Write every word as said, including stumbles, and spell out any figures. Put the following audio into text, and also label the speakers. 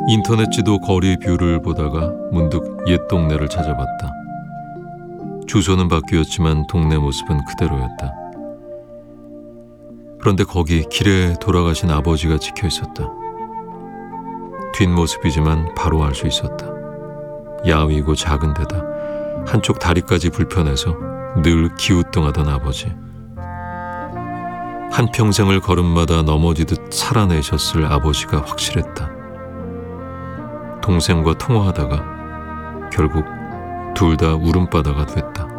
Speaker 1: 인터넷 지도 거리 뷰를 보다가 문득 옛 동네를 찾아봤다. 주소는 바뀌었지만 동네 모습은 그대로였다. 그런데 거기 길에 돌아가신 아버지가 찍혀 있었다. 뒷모습이지만 바로 알 수 있었다. 야위고 작은 데다 한쪽 다리까지 불편해서 늘 기우뚱하던 아버지. 한평생을 걸음마다 넘어지듯 살아내셨을 아버지가 확실했다. 동생과 통화하다가 결국 둘 다 울음바다가 됐다.